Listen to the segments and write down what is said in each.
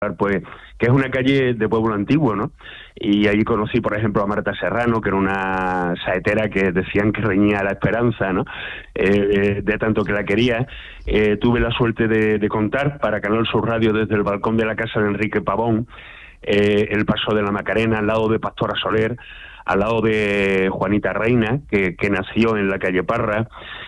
pues que es una calle de pueblo antiguo, ¿no? Y allí conocí, por ejemplo, a Marta Serrano, que era una saetera que decían que reñía la esperanza, ¿no? De tanto que la quería. Tuve la suerte de contar para Canal Sur Radio desde el balcón de la casa de Enrique Pavón el paso de la Macarena al lado de Pastora Soler, al lado de Juanita Reina, que nació en la calle Parra,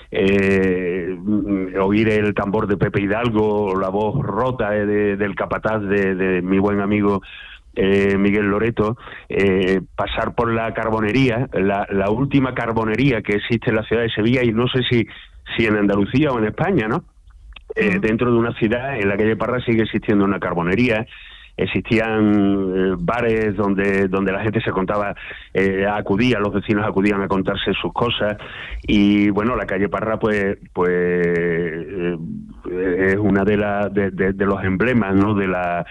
oír el tambor de Pepe Hidalgo, la voz rota del capataz de mi buen amigo Miguel Loreto, pasar por la carbonería, la última carbonería que existe en la ciudad de Sevilla, y no sé si en Andalucía o en España, ¿no? Dentro de una ciudad, en la calle Parra sigue existiendo una carbonería. Existían bares donde la gente se contaba, los vecinos acudían a contarse sus cosas, y bueno, la calle Parra pues es una de los emblemas, ¿no? de la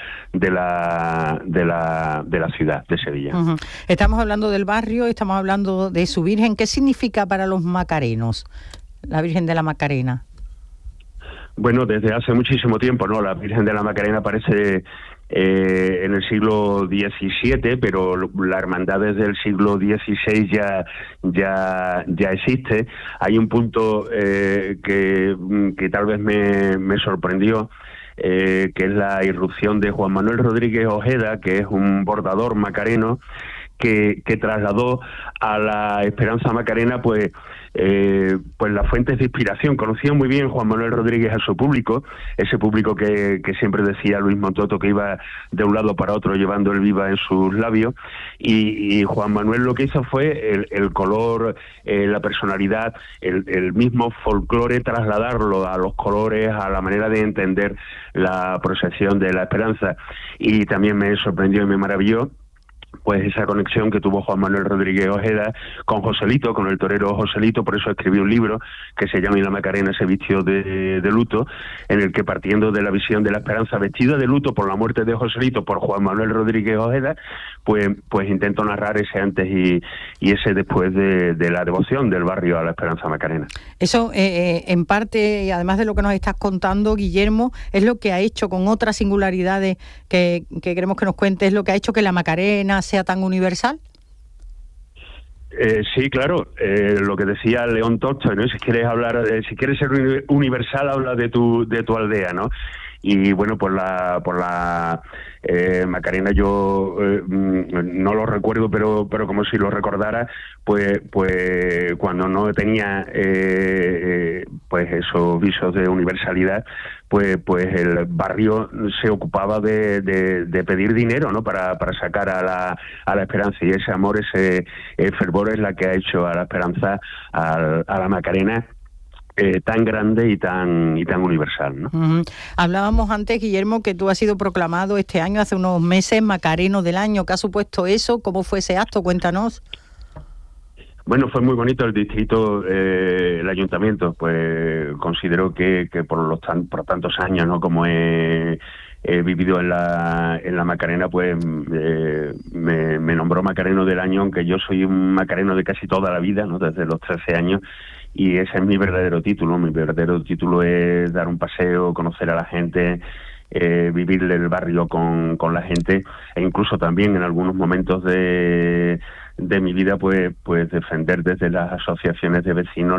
ciudad de Sevilla. Uh-huh. Estamos hablando del barrio, estamos hablando de su Virgen. ¿Qué significa para los macarenos la Virgen de la Macarena? Bueno, desde hace muchísimo tiempo, ¿no? La Virgen de la Macarena aparece en el siglo XVII, pero la hermandad desde el siglo XVI ya existe. Hay un punto que tal vez me sorprendió, que es la irrupción de Juan Manuel Rodríguez Ojeda, que es un bordador macareno, que trasladó a la Esperanza Macarena pues las fuentes de inspiración. Conocía muy bien Juan Manuel Rodríguez a su público, ese público que siempre decía Luis Montoto que iba de un lado para otro llevando el viva en sus labios, y Juan Manuel lo que hizo fue el color, la personalidad, el mismo folclore, trasladarlo a los colores, a la manera de entender la procesión de la Esperanza. Y también me sorprendió y me maravilló pues esa conexión que tuvo Juan Manuel Rodríguez Ojeda con Joselito, con el torero Joselito. Por eso escribió un libro que se llama "Y la Macarena se vistió de luto", en el que, partiendo de la visión de la Esperanza vestida de luto por la muerte de Joselito por Juan Manuel Rodríguez Ojeda, pues intento narrar ese antes y ese después de la devoción del barrio a la Esperanza Macarena. Eso, en parte, además de lo que nos estás contando, Guillermo, es lo que ha hecho, con otras singularidades que queremos que nos cuentes, es lo que ha hecho que la Macarena sea tan universal. Sí, claro, lo que decía León Tolstoy, ¿no? Si quieres ser universal, habla de tu aldea, ¿no? Y bueno, por la Macarena yo no lo recuerdo, pero como si lo recordara, pues cuando no tenía pues esos visos de universalidad, pues el barrio se ocupaba de pedir dinero, ¿no? para sacar a la Esperanza, y ese amor, ese fervor es la que ha hecho a la Esperanza, a la Macarena, tan grande y tan universal, ¿no? Uh-huh. Hablábamos antes, Guillermo, que tú has sido proclamado este año, hace unos meses, Macareno del Año. ¿Qué ha supuesto eso? ¿Cómo fue ese acto? Cuéntanos. Bueno, fue muy bonito. El distrito, el ayuntamiento, pues consideró que por tantos años, ¿no? Como he vivido en la Macarena, pues me nombró Macareno del Año, aunque yo soy un macareno de casi toda la vida, ¿no? Desde los 13 años. Y ese es mi verdadero título. Mi verdadero título es dar un paseo, conocer a la gente, vivir el barrio con la gente, e incluso también en algunos momentos de mi vida pues defender desde las asociaciones de vecinos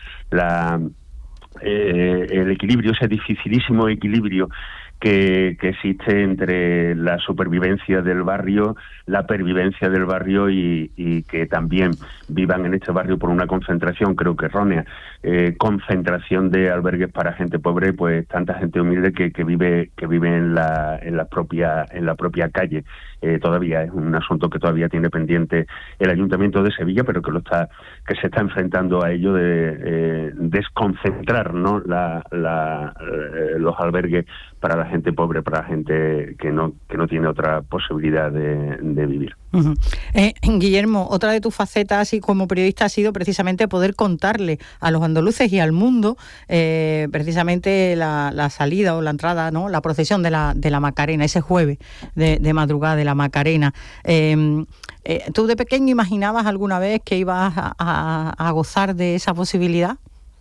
el equilibrio, ese dificilísimo equilibrio que existe entre la supervivencia del barrio, la pervivencia del barrio, y que también vivan en este barrio por una concentración, creo que errónea, concentración de albergues para gente pobre, pues tanta gente humilde que vive en la propia calle. Todavía es un asunto que todavía tiene pendiente el Ayuntamiento de Sevilla, pero que se está enfrentando a ello, de desconcentrar, ¿no? Los albergues para la gente pobre, para la gente que no tiene otra posibilidad de vivir. Uh-huh. Guillermo, otra de tus facetas así como periodista ha sido precisamente poder contarle a los andaluces y al mundo precisamente la salida o la entrada, ¿no? La procesión de la Macarena, ese jueves de madrugada de la Macarena. ¿Tú de pequeño imaginabas alguna vez que ibas a gozar de esa posibilidad?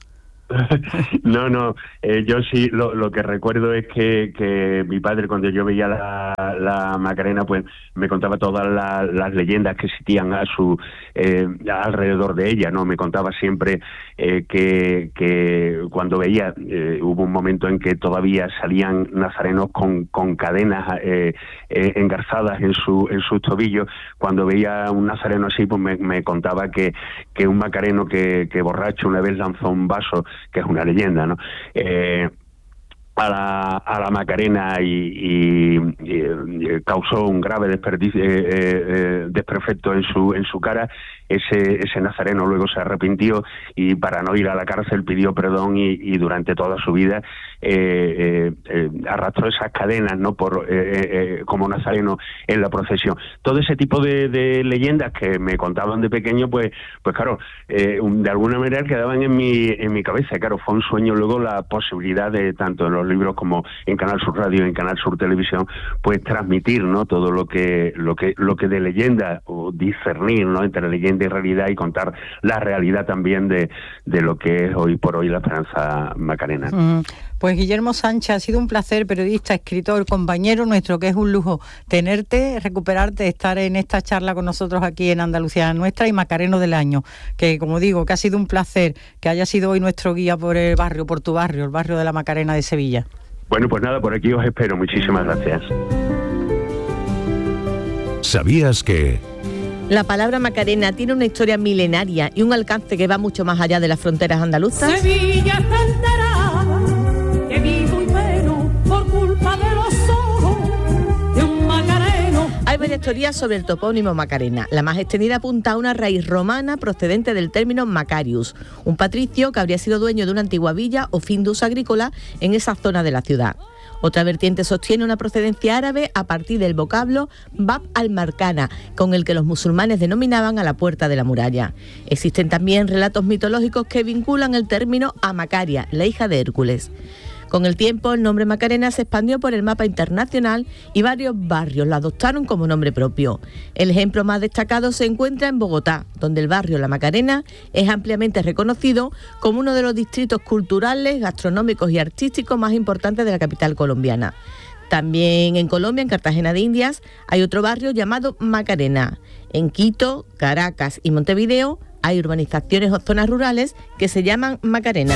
No, yo sí, lo que recuerdo es que mi padre, cuando yo veía la Macarena, pues me contaba todas las leyendas que existían alrededor de ella, ¿no? Me contaba siempre que cuando veía, hubo un momento en que todavía salían nazarenos con cadenas engarzadas en sus tobillos. Cuando veía un nazareno así, pues me contaba que un macareno que borracho una vez lanzó un vaso, que es una leyenda, ¿no? A la Macarena y causó un grave desperfecto en su cara. Ese nazareno luego se arrepintió y, para no ir a la cárcel, pidió perdón y durante toda su vida arrastró esas cadenas, ¿no? Como nazareno en la procesión. Todo ese tipo de leyendas que me contaban de pequeño, pues claro, de alguna manera quedaban en mi cabeza. Claro, fue un sueño luego la posibilidad de, tanto en los libros como en Canal Sur Radio y en Canal Sur Televisión, pues transmitir, ¿no? Todo lo que de leyenda, o discernir, ¿no? Entre leyenda y realidad, y contar la realidad también de lo que es hoy por hoy la Esperanza Macarena. Pues Guillermo Sánchez, ha sido un placer, periodista, escritor, compañero nuestro, que es un lujo tenerte, recuperarte, estar en esta charla con nosotros aquí en Andalucía Nuestra y Macareno del Año, que, como digo, que ha sido un placer que haya sido hoy nuestro guía por el barrio, por tu barrio, el barrio de la Macarena de Sevilla. Bueno, pues nada, por aquí os espero. Muchísimas gracias. ¿Sabías que...? La palabra Macarena tiene una historia milenaria y un alcance que va mucho más allá de las fronteras andaluzas. Sevilla está enterada, que vivo y peno por culpa de los ojos de un macareno. Hay varias teorías sobre el topónimo Macarena. La más extendida apunta a una raíz romana procedente del término Macarius, un patricio que habría sido dueño de una antigua villa o findus agrícola en esa zona de la ciudad. Otra vertiente sostiene una procedencia árabe a partir del vocablo Bab al-Marcana, con el que los musulmanes denominaban a la puerta de la muralla. Existen también relatos mitológicos que vinculan el término a Macaria, la hija de Hércules. Con el tiempo, el nombre Macarena se expandió por el mapa internacional y varios barrios la adoptaron como nombre propio. El ejemplo más destacado se encuentra en Bogotá, donde el barrio La Macarena es ampliamente reconocido como uno de los distritos culturales, gastronómicos y artísticos más importantes de la capital colombiana. También en Colombia, en Cartagena de Indias, hay otro barrio llamado Macarena. En Quito, Caracas y Montevideo hay urbanizaciones o zonas rurales que se llaman Macarena.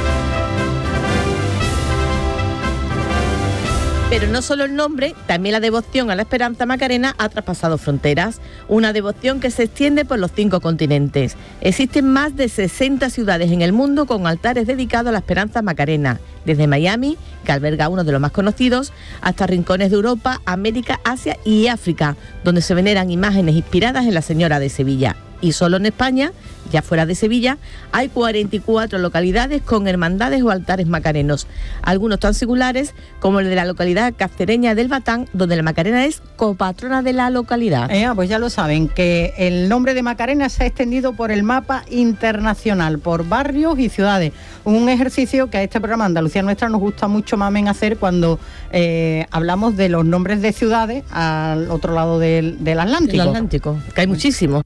Pero no solo el nombre, también la devoción a la Esperanza Macarena ha traspasado fronteras. Una devoción que se extiende por los 5 continentes. Existen más de 60 ciudades en el mundo con altares dedicados a la Esperanza Macarena, desde Miami, que alberga uno de los más conocidos, hasta rincones de Europa, América, Asia y África, donde se veneran imágenes inspiradas en la Señora de Sevilla. Y solo en España, ya fuera de Sevilla, hay 44 localidades con hermandades o altares macarenos, algunos tan singulares como el de la localidad cacereña del Batán, donde la Macarena es copatrona de la localidad. Pues ya lo saben, que el nombre de Macarena se ha extendido por el mapa internacional, por barrios y ciudades. Un ejercicio que a este programa Andalucía Nuestra nos gusta mucho, Mamen, hacer cuando hablamos de los nombres de ciudades al otro lado del Atlántico. El Atlántico, que hay muchísimos.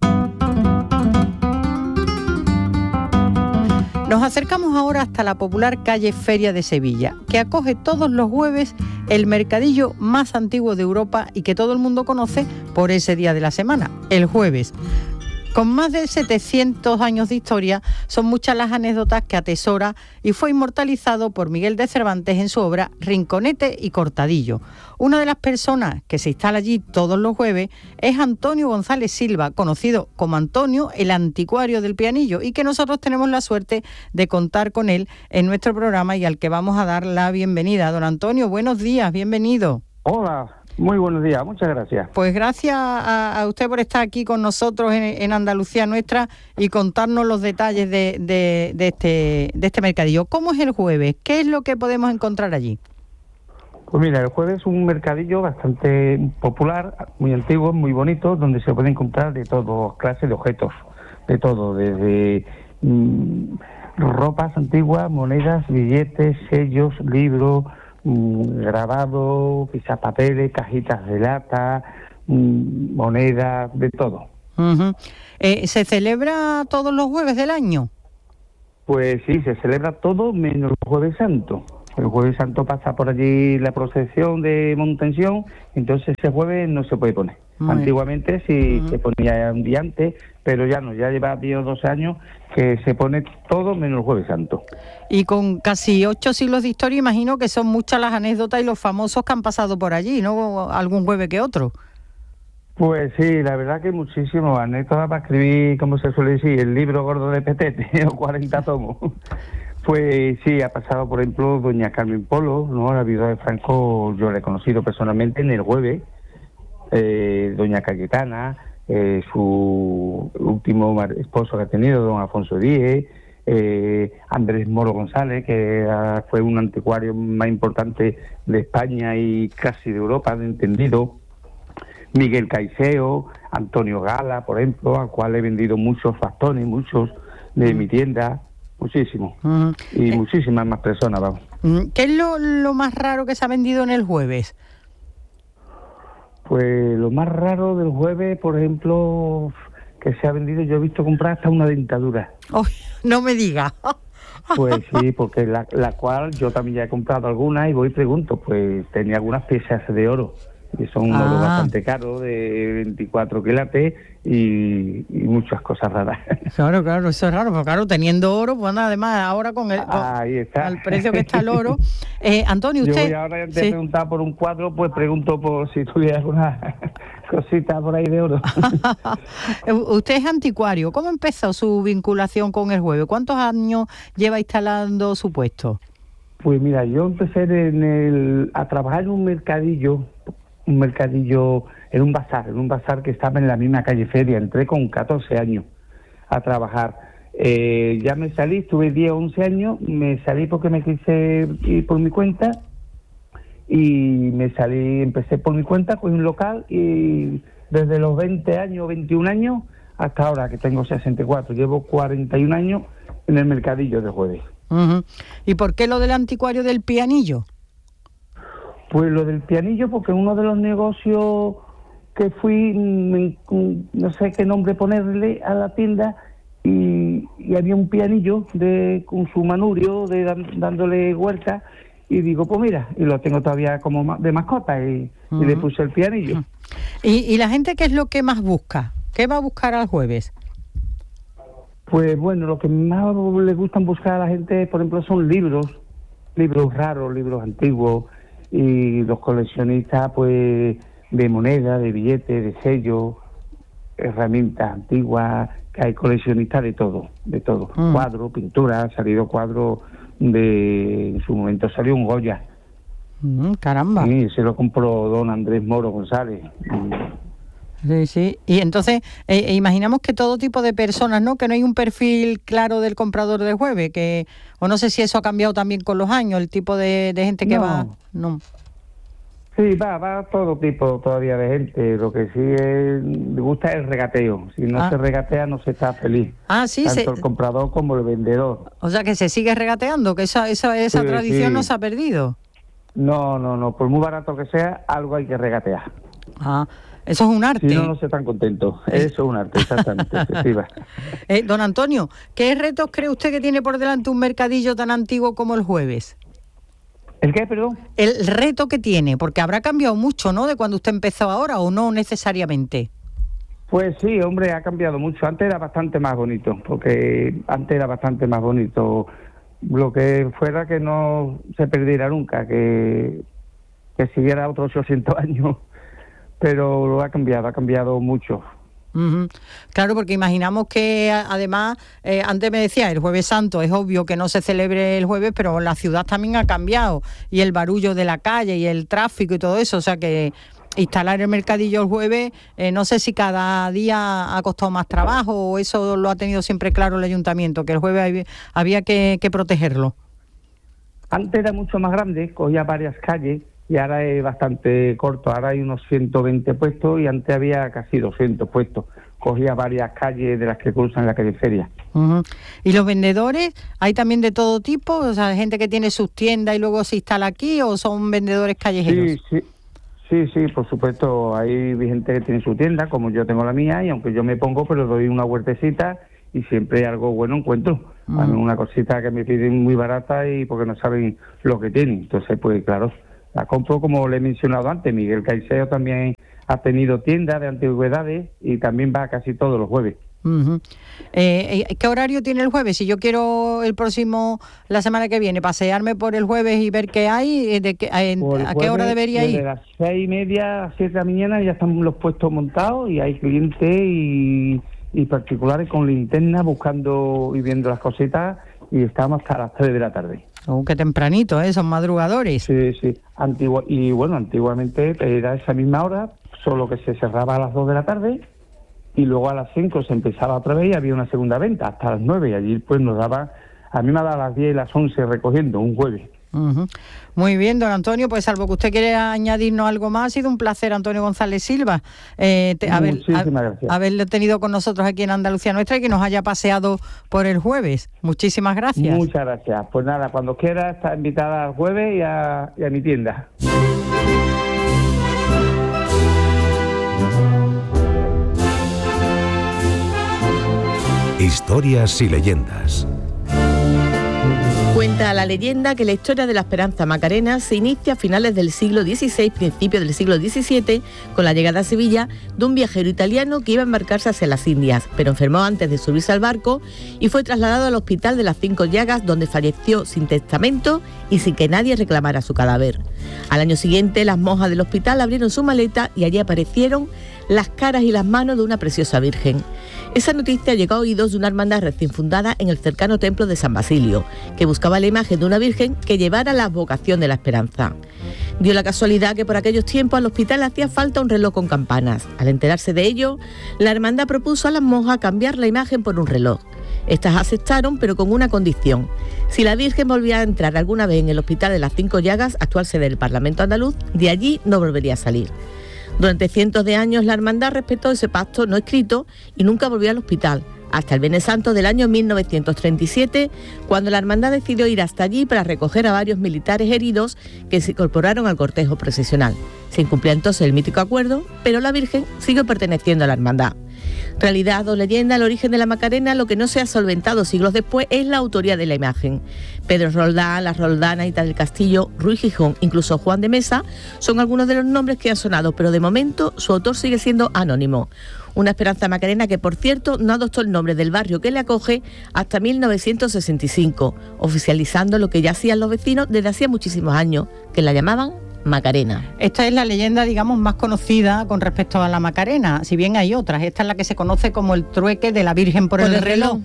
Nos acercamos ahora hasta la popular calle Feria de Sevilla, que acoge todos los jueves el mercadillo más antiguo de Europa y que todo el mundo conoce por ese día de la semana, el jueves. Con más de 700 años de historia, son muchas las anécdotas que atesora y fue inmortalizado por Miguel de Cervantes en su obra Rinconete y Cortadillo. Una de las personas que se instala allí todos los jueves es Antonio González Silva, conocido como Antonio, el anticuario del pianillo, y que nosotros tenemos la suerte de contar con él en nuestro programa y al que vamos a dar la bienvenida. Don Antonio, buenos días, bienvenido. Hola. Muy buenos días, muchas gracias. Pues gracias a usted por estar aquí con nosotros en Andalucía Nuestra y contarnos los detalles de este mercadillo. ¿Cómo es el jueves? ¿Qué es lo que podemos encontrar allí? Pues mira, el jueves es un mercadillo bastante popular, muy antiguo, muy bonito, donde se puede encontrar de todas clases de objetos, de todo, desde ropas antiguas, monedas, billetes, sellos, libros, grabado, quizás papeles, cajitas de lata, monedas, de todo. Uh-huh. ¿Se celebra todos los jueves del año? Pues sí, se celebra todo menos el Jueves Santo. El Jueves Santo pasa por allí la procesión de Montensión, entonces ese jueves no se puede poner. Antiguamente sí se ponía un día antes, pero ya no, ya lleva 10 o 12 años que se pone todo menos el Jueves Santo. Y con casi 8 siglos de historia, imagino que son muchas las anécdotas y los famosos que han pasado por allí, ¿no? Algún jueves que otro. Pues sí, la verdad que muchísimas anécdotas para escribir, como se suele decir, el libro gordo de Petete, o 40 tomos. Pues sí, ha pasado, por ejemplo, doña Carmen Polo, ¿no? La viuda de Franco, yo la he conocido personalmente en el jueves. Doña Cayetana, su último esposo que ha tenido, don Alfonso Díez, Andrés Moro González, que fue un anticuario más importante de España y casi de Europa, de entendido. Miguel Caiceo, Antonio Gala, por ejemplo, al cual he vendido muchos bastones, muchos de mi tienda, muchísimos. Y muchísimas más personas, vamos. ¿Qué es lo más raro que se ha vendido en el jueves? Pues lo más raro del jueves, por ejemplo, que se ha vendido, yo he visto comprar hasta una dentadura. Oh, no me diga. Pues sí, porque la cual yo también ya he comprado algunas y voy y pregunto, pues tenía algunas piezas de oro. Y son oro bastante caros, de 24 quilates y muchas cosas raras. Claro, eso es raro, pero claro, teniendo oro, pues nada, además ahora con el precio que está el oro. Antonio, usted... Yo voy ahora, antes de preguntar por un cuadro, pues pregunto por si tuviera alguna cosita por ahí de oro. Usted es anticuario. ¿Cómo empezó su vinculación con el jueves? ¿Cuántos años lleva instalando su puesto? Pues mira, yo empecé a trabajar en un mercadillo, en un bazar que estaba en la misma calle Feria. Entré con 14 años a trabajar. Ya me salí, estuve 10 o 11 años, me salí porque me quise ir por mi cuenta y me salí, empecé por mi cuenta con un local y desde los 20 años, 21 años hasta ahora que tengo 64, llevo 41 años en el mercadillo de jueves. ¿Y por qué lo del anticuario del pianillo? Pues lo del pianillo, porque uno de los negocios que fui, no sé qué nombre ponerle a la tienda, y había un pianillo con su manurio, dándole vuelta, y digo, pues mira, y lo tengo todavía como de mascota, y le puse el pianillo. ¿Y la gente qué es lo que más busca? ¿Qué va a buscar al jueves? Pues bueno, lo que más le gustan buscar a la gente, por ejemplo, son libros raros, libros antiguos, y los coleccionistas, pues, de moneda, de billetes, de sellos, herramientas antiguas, que hay coleccionistas de todo. Cuadros, pinturas, ha salido cuadros en su momento salió un Goya. Caramba. Sí, se lo compró don Andrés Moro González. Sí. Y entonces, imaginamos que todo tipo de personas, ¿no? Que no hay un perfil claro del comprador de jueves, o no sé si eso ha cambiado también con los años, el tipo de gente que va. No. Sí, va todo tipo todavía de gente. Lo que sí le gusta es el regateo. Si no se regatea, no se está feliz. Sí. Tanto el comprador como el vendedor. O sea, que se sigue regateando, que esa tradición no se ha perdido. No. Por muy barato que sea, algo hay que regatear. Eso es un arte. Si no se están contentos. Eso es un arte, exactamente. Sí, va. Don Antonio, ¿qué retos cree usted que tiene por delante un mercadillo tan antiguo como el jueves? ¿El qué, perdón? El reto que tiene, porque habrá cambiado mucho, ¿no?, de cuando usted empezó ahora, o no necesariamente. Pues sí, hombre, ha cambiado mucho. Antes era bastante más bonito, Lo que fuera que no se perdiera nunca, que siguiera otros 800 años. Pero lo ha cambiado mucho. Claro, porque imaginamos que además, antes me decía, el Jueves Santo es obvio que no se celebre el jueves, pero la ciudad también ha cambiado, y el barullo de la calle y el tráfico y todo eso, o sea que instalar el mercadillo el jueves, no sé si cada día ha costado más trabajo, o eso lo ha tenido siempre claro el ayuntamiento, que el jueves había que protegerlo. Antes era mucho más grande, cogía varias calles, y ahora es bastante corto. Ahora hay unos 120 puestos y antes había casi 200 puestos. Cogía varias calles de las que cruzan la calle Feria. ¿Y los vendedores? ¿Hay también de todo tipo? O sea, gente que tiene sus tiendas y luego se instala aquí, ¿o son vendedores callejeros? Sí, por supuesto. Hay gente que tiene su tienda, como yo tengo la mía, y aunque yo me pongo, pero doy una huertecita y siempre algo bueno encuentro. A mí una cosita que me piden muy barata y porque no saben lo que tienen. Entonces, pues claro, la compro como le he mencionado antes. Miguel Caicedo también ha tenido tiendas de antigüedades y también va casi todos los jueves. Uh-huh. ¿Qué horario tiene el jueves? Si yo quiero la semana que viene, pasearme por el jueves y ver qué hay, ¿a qué hora debería ir? Desde las 6:30 a 7 de la mañana ya están los puestos montados y hay clientes y particulares con linterna buscando y viendo las cositas y estamos hasta las 3 de la tarde. Qué tempranito, son madrugadores. Sí. Antiguamente era esa misma hora, solo que se cerraba a las 2 de la tarde y luego a las 5 se empezaba otra vez y había una segunda venta hasta las 9 y allí pues nos daba, a mí me daba las 10 y las 11 recogiendo un jueves. Uh-huh. Muy bien, don Antonio, pues salvo que usted quiera añadirnos algo más, ha sido un placer, Antonio González Silva, haberlo tenido con nosotros aquí en Andalucía Nuestra y que nos haya paseado por el jueves. Muchísimas gracias. Muchas gracias. Pues nada, cuando quiera está invitada al jueves y a mi tienda. Historias y leyendas. Cuenta la leyenda que la historia de la Esperanza Macarena se inicia a finales del siglo XVI, principios del siglo XVII, con la llegada a Sevilla de un viajero italiano que iba a embarcarse hacia las Indias, pero enfermó antes de subirse al barco y fue trasladado al Hospital de las Cinco Llagas, donde falleció sin testamento y sin que nadie reclamara su cadáver. Al año siguiente, las monjas del hospital abrieron su maleta y allí aparecieron las caras y las manos de una preciosa virgen. Esa noticia llegó a oídos de una hermandad recién fundada en el cercano templo de San Basilio, que buscaba la imagen de una virgen que llevara la vocación de la esperanza. Dio la casualidad que por aquellos tiempos al hospital hacía falta un reloj con campanas. Al enterarse de ello, la hermandad propuso a las monjas cambiar la imagen por un reloj. Estas aceptaron, pero con una condición: si la Virgen volvía a entrar alguna vez en el Hospital de las Cinco Llagas, actual sede del Parlamento andaluz, de allí no volvería a salir. Durante cientos de años la hermandad respetó ese pacto no escrito y nunca volvió al hospital, hasta el Viernes Santo del año 1937, cuando la hermandad decidió ir hasta allí para recoger a varios militares heridos que se incorporaron al cortejo procesional. Se incumplía entonces el mítico acuerdo, pero la Virgen siguió perteneciendo a la hermandad. Realidad o leyenda, el origen de la Macarena, lo que no se ha solventado siglos después es la autoría de la imagen. Pedro Roldán, la Roldana, Ita del Castillo, Ruy Gijón, incluso Juan de Mesa, son algunos de los nombres que han sonado, pero de momento su autor sigue siendo anónimo. Una Esperanza Macarena que, por cierto, no adoptó el nombre del barrio que le acoge hasta 1965, oficializando lo que ya hacían los vecinos desde hacía muchísimos años, que la llamaban Macarena. Esta es la leyenda, digamos, más conocida con respecto a la Macarena, si bien hay otras. Esta es la que se conoce como el trueque de la Virgen por el reloj.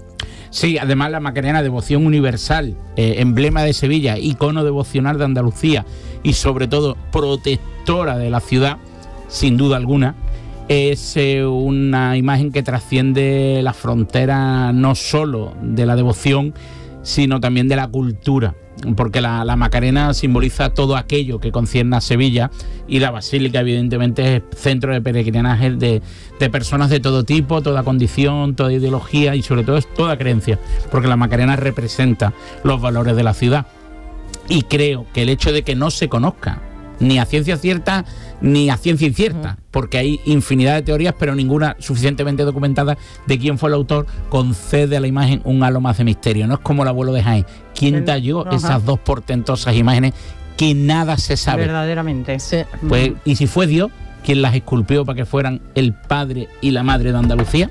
Sí, además la Macarena, devoción universal, emblema de Sevilla, icono devocional de Andalucía y sobre todo protectora de la ciudad, sin duda alguna, es una imagen que trasciende las fronteras no solo de la devoción, sino también de la cultura, porque la Macarena simboliza todo aquello que concierne a Sevilla y la Basílica evidentemente es centro de peregrinaje de personas de todo tipo, toda condición, toda ideología y sobre todo es toda creencia, porque la Macarena representa los valores de la ciudad. Y creo que el hecho de que no se conozca ni a ciencia cierta ni a ciencia incierta, porque hay infinidad de teorías, pero ninguna suficientemente documentada de quién fue el autor, concede a la imagen un halo más de misterio. No es como el abuelo de Jaén. ¿Quién talló esas dos portentosas imágenes que nada se sabe? Verdaderamente. Sí. Pues, ¿y si fue Dios quien las esculpió para que fueran el padre y la madre de Andalucía?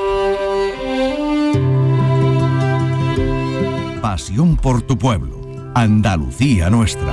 Pasión por tu pueblo. Andalucía Nuestra.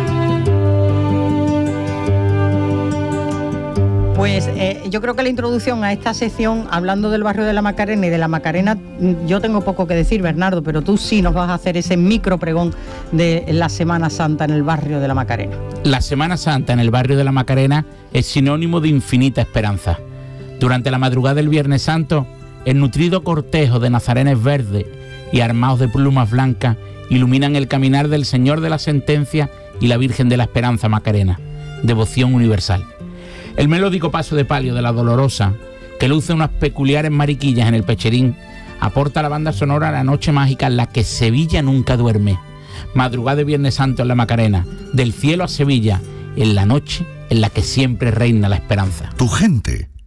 Pues yo creo que la introducción a esta sección, hablando del barrio de la Macarena y de la Macarena, yo tengo poco que decir, Bernardo, pero tú sí nos vas a hacer ese micro pregón de la Semana Santa en el barrio de la Macarena. La Semana Santa en el barrio de la Macarena es sinónimo de infinita esperanza. Durante la madrugada del Viernes Santo, el nutrido cortejo de nazarenes verdes y armados de plumas blancas iluminan el caminar del Señor de la Sentencia y la Virgen de la Esperanza Macarena, devoción universal. El melódico paso de palio de la Dolorosa, que luce unas peculiares mariquillas en el pecherín, aporta a la banda sonora la noche mágica en la que Sevilla nunca duerme. Madrugada de Viernes Santo en la Macarena, del cielo a Sevilla, en la noche en la que siempre reina la esperanza. Tu gente,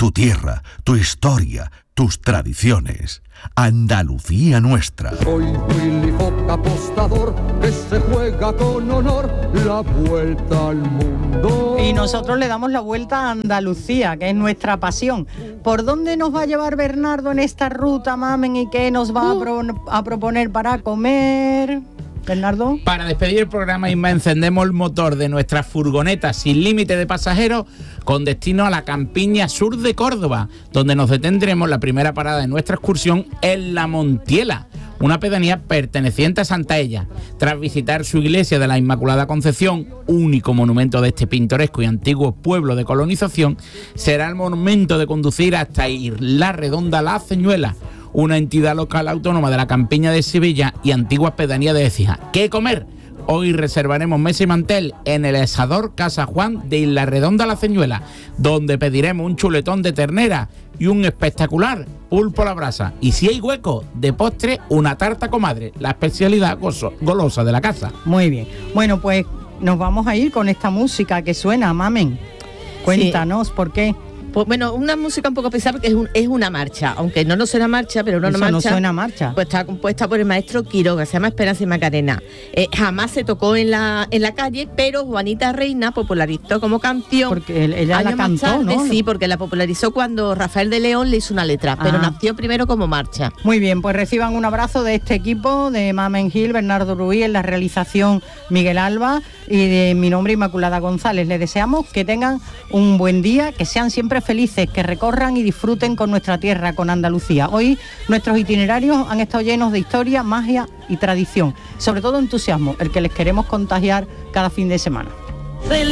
tu tierra, tu historia, tus tradiciones. Andalucía nuestra. Soy Willy Fox, apostador, que se juega con honor la vuelta al mundo. Y nosotros le damos la vuelta a Andalucía, que es nuestra pasión. ¿Por dónde nos va a llevar Bernardo en esta ruta, mamen? ¿Y qué nos va a proponer para comer? Bernardo. Para despedir el programa, Inma, encendemos el motor de nuestra furgoneta sin límite de pasajeros con destino a la campiña sur de Córdoba, donde nos detendremos. La primera parada de nuestra excursión en La Montiela, una pedanía perteneciente a Santaella. Tras visitar su iglesia de la Inmaculada Concepción, único monumento de este pintoresco y antiguo pueblo de colonización, será el momento de conducir hasta Isla Redonda La Ceñuela, una entidad local autónoma de la campiña de Sevilla y antigua pedanía de Écija. ¿Qué comer? Hoy reservaremos mesa y mantel en el asador Casa Juan de Isla Redonda La Ceñuela, donde pediremos un chuletón de ternera y un espectacular pulpo a la brasa. Y si hay hueco, de postre, una tarta comadre, la especialidad golosa de la casa. Muy bien. Bueno, pues nos vamos a ir con esta música que suena, mamen. Cuéntanos, sí. ¿Por qué? Pues bueno, una música un poco pesada porque es una marcha, aunque no suena marcha, pero una marcha. No suena marcha. Pues está compuesta por el maestro Quiroga, se llama Esperanza y Macarena. Jamás se tocó en la calle, pero Juanita Reina popularizó como canción. Porque ella la cantó, tarde, ¿no? Sí, porque la popularizó cuando Rafael de León le hizo una letra, pero nació primero como marcha. Muy bien, pues reciban un abrazo de este equipo, de Mamen Gil, Bernardo Rubí, en la realización Miguel Alba, y de mi nombre Inmaculada González. Les deseamos que tengan un buen día, que sean siempre felices, que recorran y disfruten con nuestra tierra, con Andalucía. Hoy nuestros itinerarios han estado llenos de historia, magia y tradición, sobre todo entusiasmo, el que les queremos contagiar cada fin de semana.